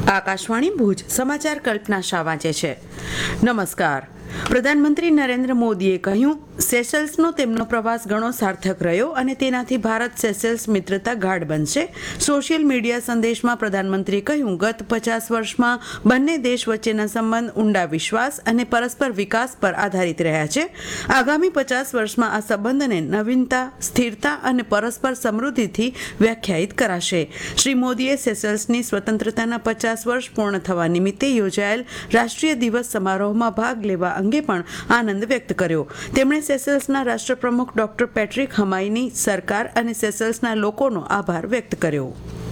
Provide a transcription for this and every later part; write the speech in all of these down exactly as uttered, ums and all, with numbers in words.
આકાશવાણી ભુજ સમાચાર કલ્પના શાહ વાંચે છે. નમસ્કાર. પ્રધાનમંત્રી નરેન્દ્ર મોદીએ કહ્યું, સેશલ્સનો તેમનો પ્રવાસ ઘણો સાર્થક રહ્યો અને તેનાથી ભારત સેશલ્સ મિત્રતા ગાઢ બનશે. સોશિયલ મીડિયા સંદેશમાં પ્રધાનમંત્રીએ કહ્યું, ગત પચાસ વર્ષમાં બંને દેશ વચ્ચેના સંબંધ ઊંડા વિશ્વાસ અને પરસ્પર વિકાસ પર આધારિત રહ્યા છે. આગામી પચાસ વર્ષમાં આ સંબંધને નવીનતા, સ્થિરતા અને પરસ્પર સમૃદ્ધિથી વ્યાખ્યાયિત કરાશે. શ્રી મોદીએ સેશલ્સની સ્વતંત્રતાના પચાસ વર્ષ પૂર્ણ થવા નિમિત્તે યોજાયેલ રાષ્ટ્રીય દિવસ સમારોહમાં ભાગ લેવા અંગે પણ આનંદ વ્યક્ત કર્યો. તેમણે સેશલ્સના રાષ્ટ્રપ્રમુખ ડોક્ટર પેટ્રિક હમાઈની સરકાર અને સેશલ્સના લોકોનો આભાર વ્યક્ત કર્યો.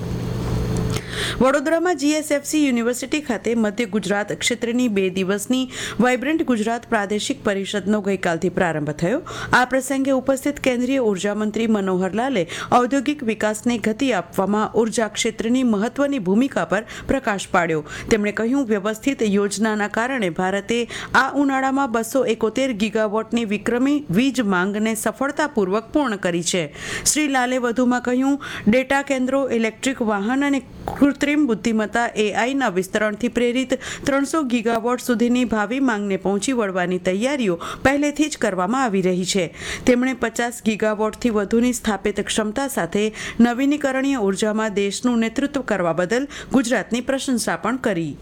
વડોદરામાં જીએસએફસી યુનિવર્સિટી ખાતે મધ્ય ગુજરાત ક્ષેત્રની બે દિવસની વાઇબ્રન્ટ ગુજરાત પ્રાદેશિક પરિષદનો ગઈકાલથી પ્રારંભ થયો. આ પ્રસંગે ઉપસ્થિત કેન્દ્રીય ઉર્જા મંત્રી મનોહર લાલે ઔદ્યોગિક વિકાસને ગતિ આપવામાં ઉર્જા ક્ષેત્રની મહત્વની ભૂમિકા પર પ્રકાશ પાડ્યો. તેમણે કહ્યું, વ્યવસ્થિત યોજનાના કારણે ભારતે આ ઉનાળામાં બસો એકોતેર ગીગાવોટની વિક્રમી વીજ માંગને સફળતાપૂર્વક પૂર્ણ કરી છે. શ્રી લાલે વધુમાં કહ્યું, ડેટા કેન્દ્રો, ઇલેક્ટ્રિક વાહન અને કૃત્રિમ બુદ્ધિમત્તા એઆઈના વિસ્તરણથી પ્રેરિત ત્રણસો ગીગાવોટ સુધીની ભાવિ માંગને પહોંચી વળવાની તૈયારીઓ પહેલેથી જ કરવામાં આવી રહી છે. તેમણે પચાસ ગીગાવોટથી વધુની સ્થાપિત ક્ષમતા સાથે નવીનીકરણીય ઉર્જામાં દેશનું નેતૃત્વ કરવા બદલ ગુજરાતની પ્રશંસા પણ કરી.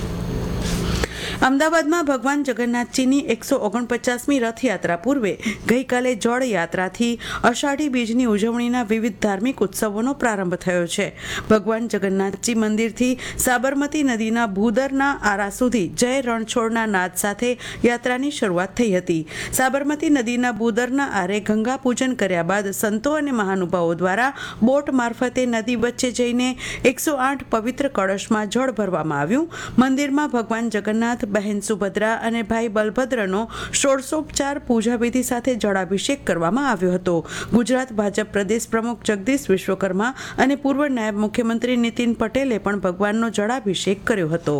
અમદાવાદમાં ભગવાન જગન્નાથજીની એકસો ઓગણપચાસમી રથયાત્રા પૂર્વે ગઈકાલે જળયાત્રાથી અષાઢી બીજની ઉજવણીના વિવિધ ધાર્મિક ઉત્સવોનો પ્રારંભ થયો છે. ભગવાન જગન્નાથજી મંદિરથી સાબરમતી નદીના ભૂદરના આરા સુધી જય રણછોડના નાદ સાથે યાત્રાની શરૂઆત થઈ હતી. સાબરમતી નદીના ભૂદરના આરે ગંગા પૂજન કર્યા બાદ સંતો અને મહાનુભાવો દ્વારા બોટ મારફતે નદી વચ્ચે જઈને એકસો આઠ પવિત્ર કળશમાં જળ ભરવામાં આવ્યું. મંદિરમાં ભગવાન જગન્નાથ, બહેન સુભદ્રા અને ભાઈ બલભદ્રનો ષોડશોપચાર પૂજાવિધિ સાથે જળાભિષેક કરવામાં આવ્યો હતો. ગુજરાત ભાજપ પ્રદેશ પ્રમુખ જગદીશ વિશ્વકર્મા અને પૂર્વ નાયબ મુખ્યમંત્રી નીતિન પટેલે પણ ભગવાનનો જળાભિષેક કર્યો હતો.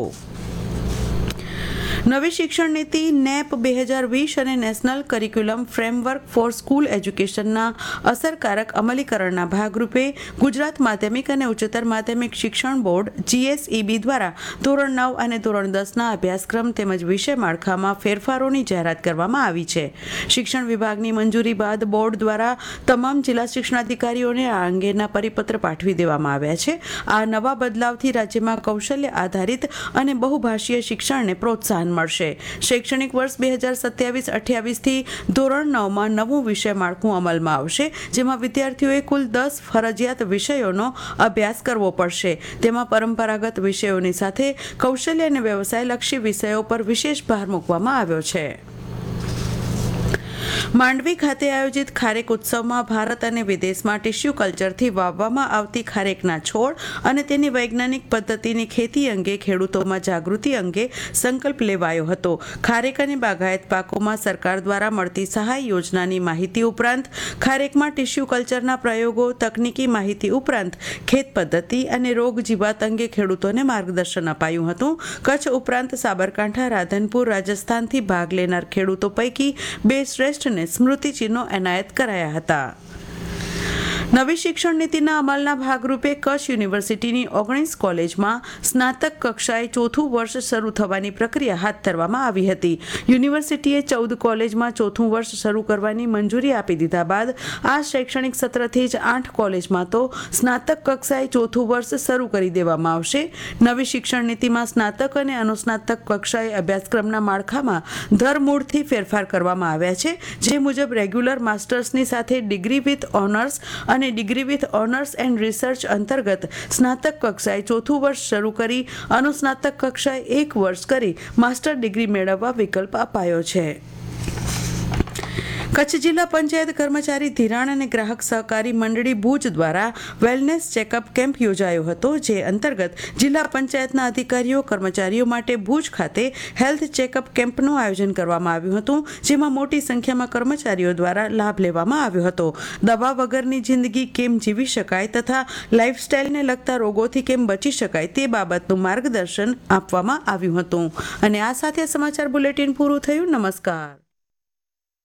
નવી શિક્ષણ નીતિ નેપ બે હજાર વીસ અને national curriculum framework for school એજ્યુકેશનના અસરકારક અમલીકરણના ભાગરૂપે ગુજરાત માધ્યમિક અને ઉચ્ચતર માધ્યમિક શિક્ષણ બોર્ડ જીએસઈબી દ્વારા ધોરણ નવ અને ધોરણ દસના અભ્યાસક્રમ તેમજ વિષય માળખામાં ફેરફારોની જાહેરાત કરવામાં આવી છે. શિક્ષણ વિભાગની મંજૂરી બાદ બોર્ડ દ્વારા તમામ જિલ્લા શિક્ષણાધિકારીઓને આ અંગેના પરિપત્ર પાઠવી દેવામાં આવ્યા છે. આ નવા બદલાવથી રાજ્યમાં કૌશલ્ય આધારિત અને બહુભાષીય શિક્ષણને પ્રોત્સાહન મળશે. શૈક્ષણિક વર્ષ બે હજાર સત્યાવીસ અઠ્યાવીસથી ધોરણ નવમાં નવું વિષય માળખું અમલમાં આવશે, જેમાં વિદ્યાર્થીઓએ કુલ દસ ફરજિયાત વિષયોનો અભ્યાસ કરવો પડશે. તેમાં પરંપરાગત વિષયોની સાથે કૌશલ્ય અને વ્યવસાયલક્ષી વિષયો પર વિશેષ ભાર મૂકવામાં આવ્યો છે. માંડવી ખાતે આયોજિત ખારેક ઉત્સવમાં ભારત અને વિદેશમાં ટિશ્યુ કલ્ચરથી વાવવામાં આવતી ખારેકના છોડ અને તેની વૈજ્ઞાનિક પદ્ધતિની ખેતી અંગે ખેડૂતોમાં જાગૃતિ અંગે સંકલ્પ લેવાયો હતો. ખારેક અને બાગાયત પાકોમાં સરકાર દ્વારા મળતી સહાય યોજનાની માહિતી ઉપરાંત ખારેકમાં ટિશ્યુ કલ્ચરના પ્રયોગો, તકનીકી માહિતી ઉપરાંત ખેત પદ્ધતિ અને રોગ જીવાત અંગે ખેડૂતોને માર્ગદર્શન અપાયું હતું. કચ્છ ઉપરાંત સાબરકાંઠા, રાધનપુર, રાજસ્થાનથી ભાગ લેનાર ખેડૂતો પૈકી બે શ્રેષ્ઠ ને સ્મૃતિ ચિહ્નો એનાયત કરાયા હતા. નવી શિક્ષણ નીતિના અમલના ભાગરૂપે કચ્છ યુનિવર્સિટીની ઓગણીસ કોલેજમાં સ્નાતક કક્ષાએ ચોથું વર્ષ શરૂ થવાની પ્રક્રિયા હાથ ધરવામાં આવી હતી. યુનિવર્સિટીએ ચૌદ કોલેજમાં ચોથું વર્ષ શરૂ કરવાની મંજૂરી આપી દીધા બાદ આ શૈક્ષણિક સત્રથી જ આઠ કોલેજમાં તો સ્નાતક કક્ષાએ ચોથું વર્ષ શરૂ કરી દેવામાં આવશે. નવી શિક્ષણ નીતિમાં સ્નાતક અને અનુસ્નાતક કક્ષાએ અભ્યાસક્રમના માળખામાં ધરમૂળથી ફેરફાર કરવામાં આવ્યા છે, જે મુજબ રેગ્યુલર માસ્ટર્સની સાથે ડિગ્રી વિથ ઓનર્સ અને degree with owners and research અંતર્ગત સ્નાતક કક્ષાએ ચોથું વર્ષ શરૂ કરી અનુસ્નાતક કક્ષાએ એક વર્ષ કરી માસ્ટર ડિગ્રી મેળવવા વિકલ્પ અપાયો છે. કચ્છ જિલ્લા પંચાયત કર્મચારી ધિરાણ અને ગ્રાહક સહકારી મંડળી ભુજ દ્વારા વેલનેસ ચેકઅપ કેમ્પ યોજાયો હતો, જે અંતર્ગત જિલ્લા પંચાયતના અધિકારીઓ કર્મચારીઓ માટે ભુજ ખાતે હેલ્થ ચેકઅપ કેમ્પનું આયોજન કરવામાં આવ્યું હતું, જેમાં મોટી સંખ્યામાં કર્મચારીઓ દ્વારા લાભ લેવામાં આવ્યો હતો. દવા વગરની જિંદગી કેમ જીવી શકાય તથા લાઇફસ્ટાઇલને લગતા રોગોથી કેમ બચી શકાય તે બાબતનું માર્ગદર્શન આપવામાં આવ્યું હતું. અને આ સાથે સમાચાર બુલેટિન પૂરું થયું. નમસ્કાર.